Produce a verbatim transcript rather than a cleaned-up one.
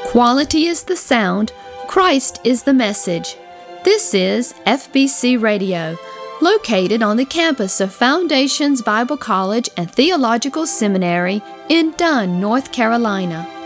Quality is the sound, Christ is the message. This is F B C Radio, located on the campus of Foundations Bible College and Theological Seminary in Dunn, North Carolina.